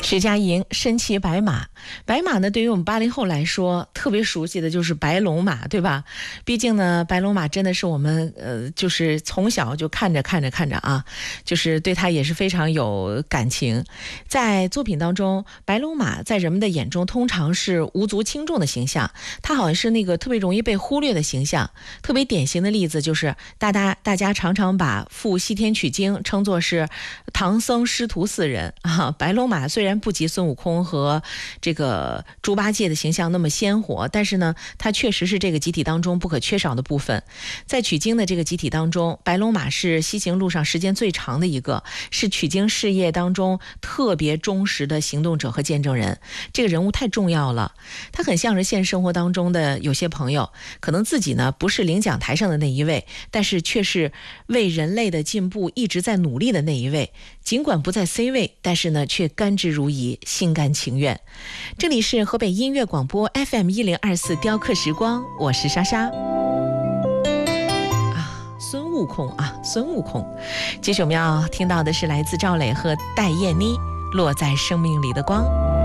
史家营身骑白马，白马呢，对于我们80后来说，特别熟悉的就是白龙马，对吧？毕竟呢，白龙马真的是我们就是从小就看着啊，就是对它也是非常有感情。在作品当中，白龙马在人们的眼中通常是无足轻重的形象，它好像是那个特别容易被忽略的形象。特别典型的例子就是大家常常把赴西天取经称作是唐僧师徒4人啊。白龙马虽然不及孙悟空和这个猪八戒的形象那么鲜活，但是呢，它确实是这个集体当中不可缺少的部分。在取经的这个集体当中，白龙马是西行路上时间最长的一个，是取经事业当中特别忠实的行动者和见证人。这个人物太重要了，他很像是现实生活当中的有些朋友，可能自己呢不是领奖台上的那一位，但是却是为人类的进步一直在努力的那一位。尽管不在 C 位，但是呢却甘之如饴，心甘情愿。这里是河北音乐广播 FM1024 雕刻时光，我是莎莎。孙悟空。接着我们要听到的是来自赵磊和戴燕妮《落在生命里的光》。